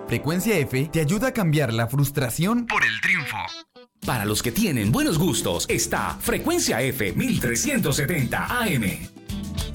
Frecuencia F te ayuda a cambiar la frustración por el triunfo. Para los que tienen buenos gustos, está Frecuencia F 1370 AM.